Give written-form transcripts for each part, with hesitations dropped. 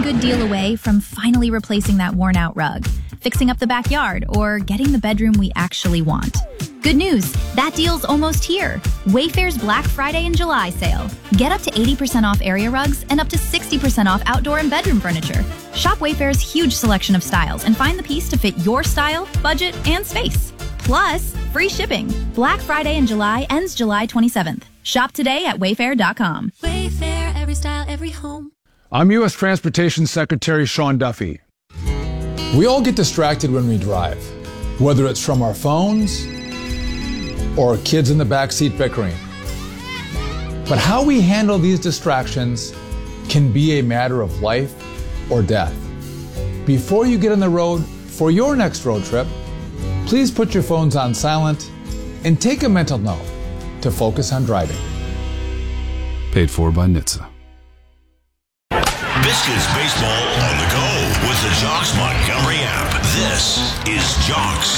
good deal away from finally replacing that worn-out rug, fixing up the backyard, or getting the bedroom we actually want. Good news, that deal's almost here. Wayfair's Black Friday and July sale. Get up to 80% off area rugs and up to 60% off outdoor and bedroom furniture. Shop Wayfair's huge selection of styles and find the piece to fit your style, budget, and space. Plus, free shipping. Black Friday in July ends July 27th. Shop today at wayfair.com. Wayfair, every style, every home. I'm U.S. Transportation Secretary Sean Duffy. We all get distracted when we drive, whether it's from our phones or kids in the backseat bickering. But how we handle these distractions can be a matter of life or death. Before you get on the road for your next road trip, please put your phones on silent and take a mental note to focus on driving. Paid for by NHTSA. Biscuits baseball on the go with the Jocks Montgomery app. This is Jocks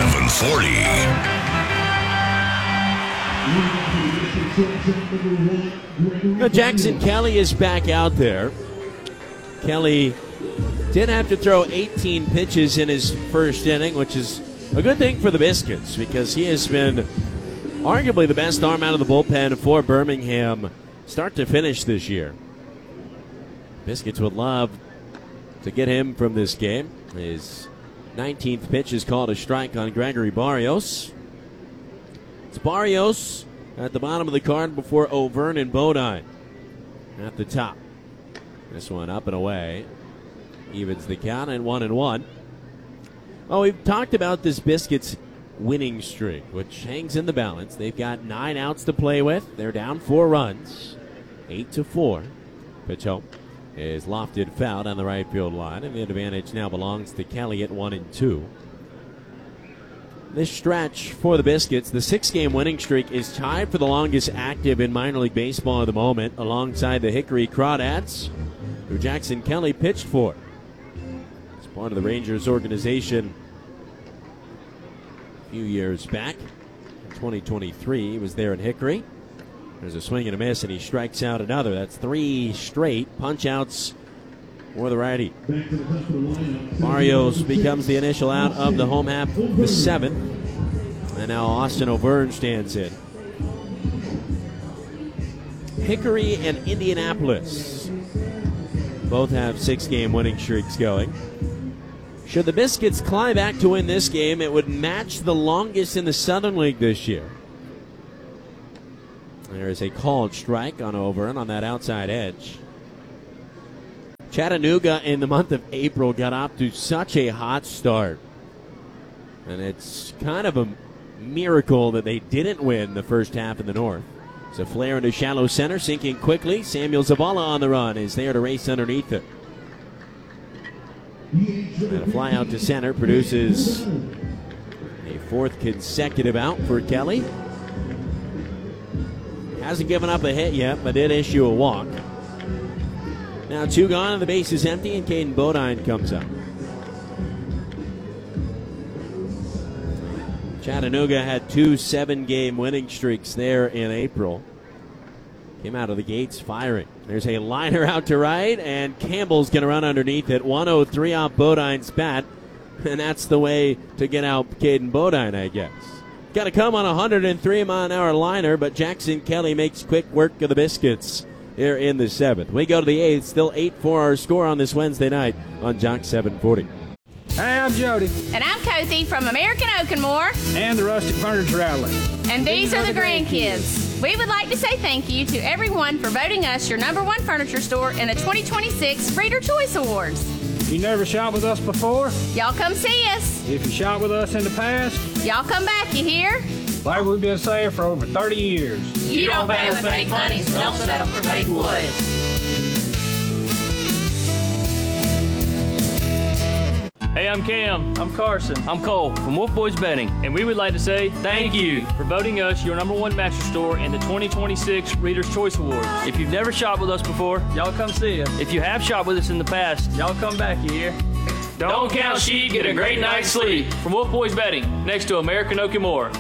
740. Jackson Kelly is back out there. Kelly did have to throw 18 pitches in his first inning, which is a good thing for the Biscuits because he has been arguably the best arm out of the bullpen for Birmingham start to finish this year. Biscuits would love to get him from this game. His 19th pitch is called a strike on Gregory Barrios. It's Barrios at the bottom of the card before O'Verne and Bodine at the top. This one up and away. Evens the count and 1-1. Oh, we've talked about this Biscuits winning streak, which hangs in the balance. They've got 9 outs to play with. They're down 4 runs. 8-4. Pitch home is lofted foul on the right field line, and the advantage now belongs to Kelly at 1-2. This stretch for the Biscuits, the 6-game winning streak, is tied for the longest active in minor league baseball at the moment, alongside the Hickory Crawdads, who Jackson Kelly pitched for. As part of the Rangers organization a few years back. In 2023, he was there in Hickory. There's a swing and a miss, and he strikes out another. That's 3 straight punch-outs for the righty. Barrios becomes the initial out of the home half, the 7th. And now Austin O'Verne stands in. Hickory and Indianapolis both have 6-game winning streaks going. Should the Biscuits climb back to win this game, it would match the longest in the Southern League this year. There is a called strike on O'Verne on that outside edge. Chattanooga in the month of April got off to such a hot start. And it's kind of a miracle that they didn't win the first half in the North. It's a flare into shallow center, sinking quickly. Samuel Zavala on the run is there to race underneath it. And a fly out to center produces a 4th consecutive out for Kelly. Hasn't given up a hit yet, but did issue a walk. Now 2 gone and the base is empty, and Caden Bodine comes up. Chattanooga had 2 7-game winning streaks there in April. Came out of the gates firing. There's a liner out to right, and Campbell's going to run underneath it. 103 off Bodine's bat, and that's the way to get out Caden Bodine, I guess. Got to come on a 103-mile-an-hour liner, but Jackson Kelly makes quick work of the Biscuits here in the 7th. We go to the 8th, still 8-4 our score on this Wednesday night on Jock 740. Hey, I'm Jody. And I'm Cozy from American Oak and More. And the Rustic Furniture Outlet. And these are the grandkids. We would like to say thank you to everyone for voting us your #1 furniture store in the 2026 Reader Choice Awards. You never shot with us before? Y'all come see us. If you shot with us in the past? Y'all come back, you hear? Like we've been saying for over 30 years. You don't pay with fake money, so don't settle for fake wood. Hey, I'm Cam. I'm Carson. I'm Cole from Wolf Boys Betting, and we would like to say thank you for voting us your #1 mattress store in the 2026 Reader's Choice Awards. If you've never shopped with us before, y'all come see us. If you have shopped with us in the past, y'all come back, you hear? Don't count sheep, get a great night's sleep. From Wolf Boys Betting, next to American Oak and More.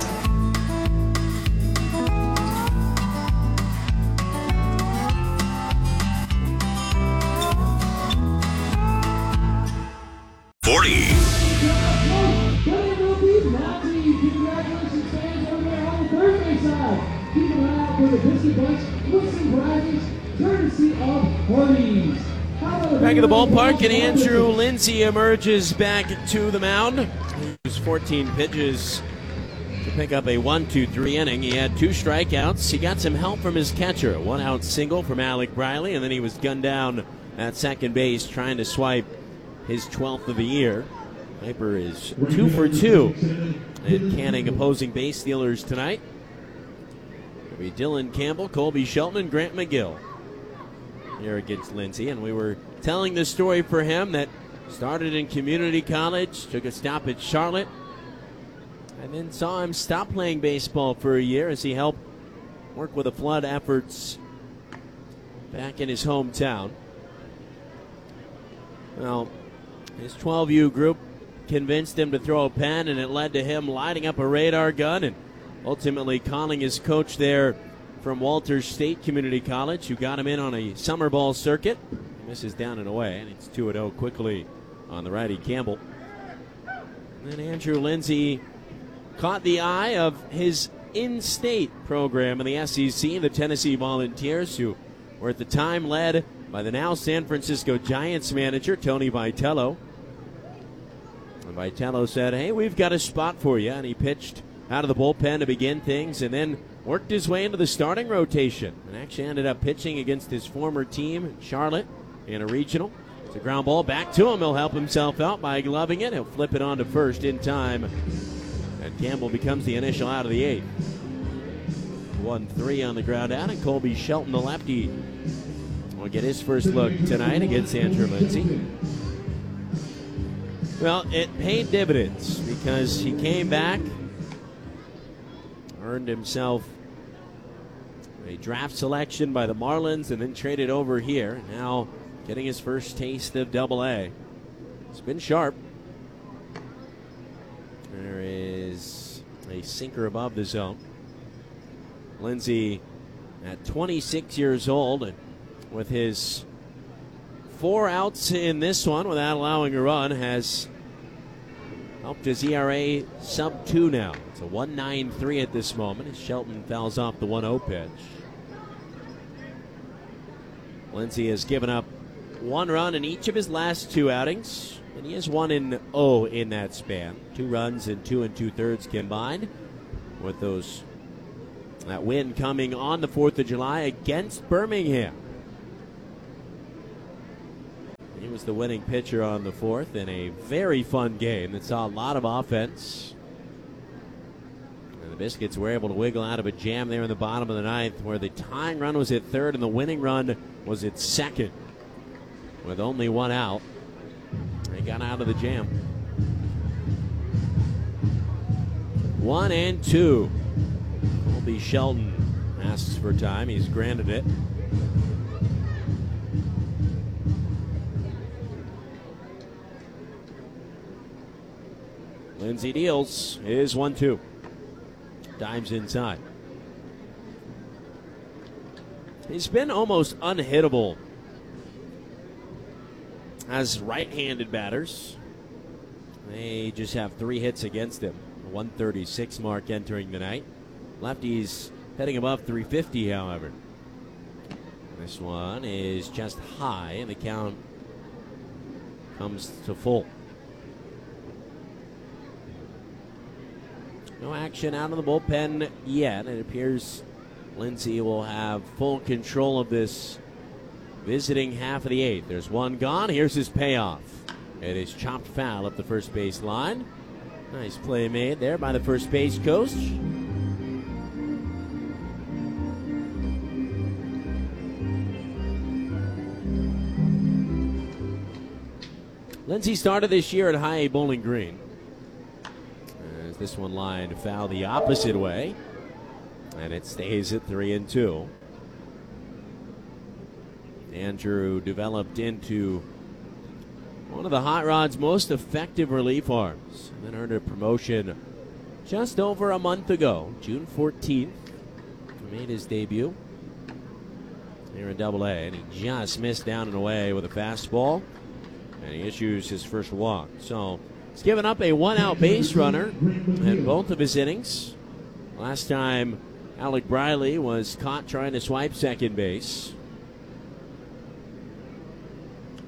Back at the ballpark, and Andrew Lindsay emerges back to the mound. He was 14 pitches to pick up a 1-2-3 inning. He had 2 strikeouts. He got some help from his catcher. A 1-out single from Alec Briley, and then he was gunned down at second base trying to swipe his 12th of the year. Piper is 2 for 2 at canning opposing base stealers tonight. It'll be Dylan Campbell, Colby Shelton, and Grant McGill here against Lindsay. And we were telling the story for him that started in community college, took a stop at Charlotte, and then saw him stop playing baseball for a year as he helped work with the flood efforts back in his hometown. Well, his 12U group convinced him to throw a pen, and it led to him lighting up a radar gun and ultimately calling his coach there from Walters State Community College, who got him in on a summer ball circuit. He misses down and away, and it's 2-0 quickly on the righty Campbell. And then Andrew Lindsay caught the eye of his in-state program in the SEC, the Tennessee Volunteers, who were at the time led by the now San Francisco Giants manager, Tony Vitello. And Vitello said, hey, we've got a spot for you. And he pitched out of the bullpen to begin things and then worked his way into the starting rotation. And actually ended up pitching against his former team, Charlotte, in a regional. It's a ground ball back to him. He'll help himself out by gloving it. He'll flip it on to first in time. And Campbell becomes the initial out of the 8th. 1-3 on the ground out, and Colby Shelton, the lefty, will get his first look tonight against Andrew Lindsay. Well, it paid dividends because he came back, earned himself a draft selection by the Marlins, and then traded over here. Now getting his first taste of Double-A. It's been sharp. There is a sinker above the zone. Lindsay, at 26 years old, and with his 4 outs in this one without allowing a run, has helped his ERA sub 2 now. It's a 1.93 at this moment as Shelton fouls off the 1-0 pitch. Lindsay has given up 1 run in each of his last 2 outings, and he has 1-0 in that span. 2 runs in 2 2/3 combined, with that win coming on the 4th of July against Birmingham. He was the winning pitcher on the 4th in a very fun game that saw a lot of offense. And the Biscuits were able to wiggle out of a jam there in the bottom of the 9th, where the tying run was at 3rd and the winning run was at 2nd. With only 1 out, they got out of the jam. 1-2. Colby Shelton asks for time. He's granted it. Lindsay deals. Is 1-2. Dives inside. He's been almost unhittable as right-handed batters. They just have 3 hits against him. 136 mark entering the night. Lefties heading above 350, however. This one is just high, and the count comes to full. No action out of the bullpen yet. It appears Lindsay will have full control of this visiting half of the 8th. There's 1 gone. Here's his payoff. It is chopped foul up the first base line. Nice play made there by the first base coach. Lindsay started this year at High A Bowling Green. As this one lined foul the opposite way, and it stays at 3-2. Andrew developed into one of the Hot Rod's most effective relief arms, and then earned a promotion just over a month ago, June 14th. He made his debut here in Double-A, and he just missed down and away with a fastball, and he issues his first walk. So he's given up a 1-out base runner in both of his innings. Last time Alec Briley was caught trying to swipe second base.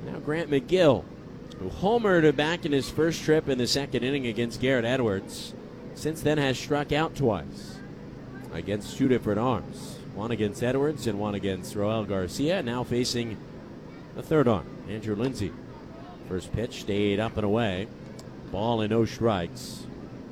Now Grant McGill, who homered back in his first trip in the second inning against Garrett Edwards, since then has struck out twice against two different arms. One against Edwards and one against Roel Garcia, now facing the third arm, Andrew Lindsay. First pitch stayed up and away. Ball and no strikes.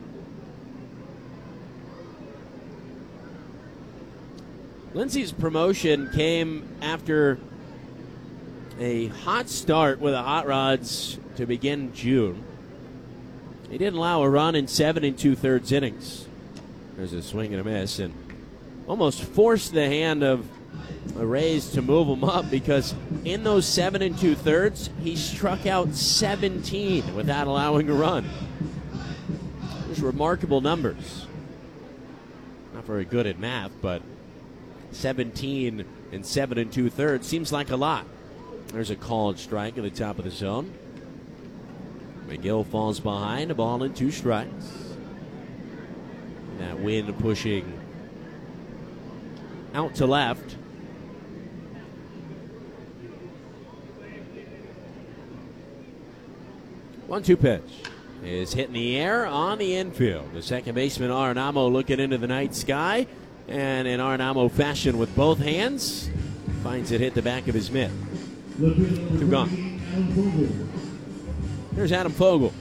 Lindsay's promotion came after a hot start with the Hot Rods to begin June. He didn't allow a run in 7 2/3 innings. There's a swing and a miss, and almost forced the hand of the Rays to move him up, because in those 7 2/3, he struck out 17 without allowing a run. Those remarkable numbers. Not very good at math, but 17 in 7 2/3 seems like a lot. There's a called strike at the top of the zone. McGill falls behind, a ball and 2 strikes. That wind pushing out to left. One-two pitch is hit in the air on the infield. The second baseman, Arenamo, looking into the night sky, and in Arenamo fashion with both hands, finds it hit the back of his mitt. 2 gone. Here's Adam Fogel.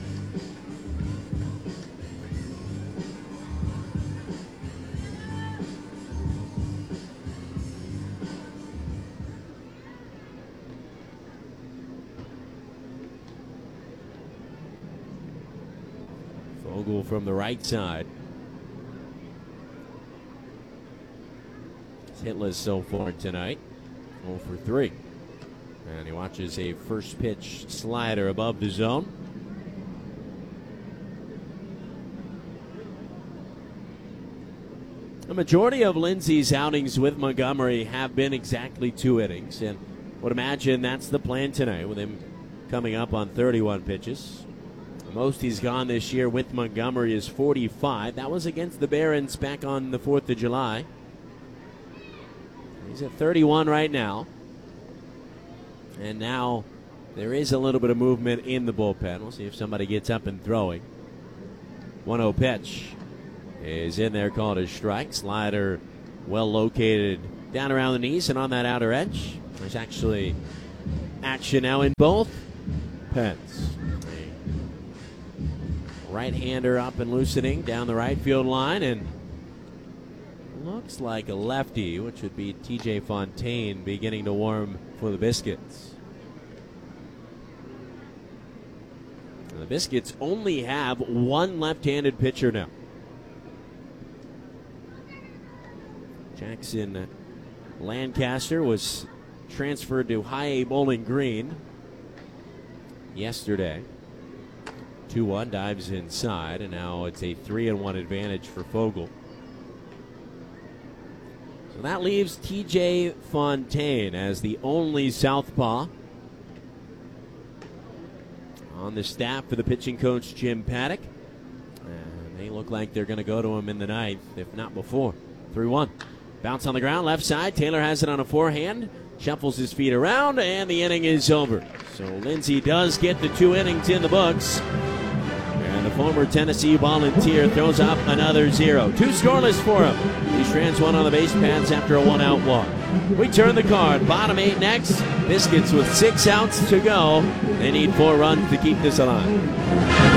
Fogel from the right side. He's hitless so far tonight. 0 for 3. And he watches a first pitch slider above the zone. The majority of Lindsay's outings with Montgomery have been exactly 2 innings, and would imagine that's the plan tonight with him coming up on 31 pitches. The most he's gone this year with Montgomery is 45. That was against the Barons back on the 4th of July. He's at 31 right now. And now there is a little bit of movement in the bullpen. We'll see if somebody gets up and throwing. 1-0 pitch is in there, called a strike. Slider well located down around the knees and on that outer edge. There's actually action now in both pens. Right-hander up and loosening down the right field line, and looks like a lefty, which would be TJ Fontaine, beginning to warm for the Biscuits. And the Biscuits only have one left-handed pitcher now. Jackson Lancaster was transferred to High A Bowling Green yesterday. 2-1, dives inside, and now it's a 3-1 advantage for Fogel. So that leaves TJ Fontaine as the only southpaw on the staff for the pitching coach, Jim Paddock. And they look like they're going to go to him in the ninth, if not before. 3-1. Bounce on the ground, left side. Taylor has it on a forehand. Shuffles his feet around, and the inning is over. So Lindsay does get the 2 innings in the books. And the former Tennessee Volunteer throws up another 0. 2 scoreless for him. He strands one on the base paths after a 1-out walk. We turn the card. Bottom 8 next. Biscuits with 6 outs to go. They need 4 runs to keep this alive.